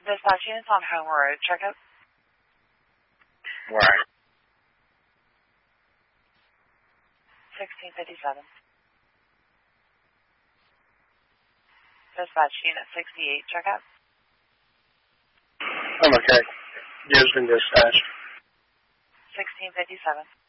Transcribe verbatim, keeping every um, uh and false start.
Dispatch units on Homer Road. Check out. Right. sixteen fifty-seven. Dispatch unit sixty-eight. Check out. I'm okay. You've been dispatched. sixteen fifty-seven.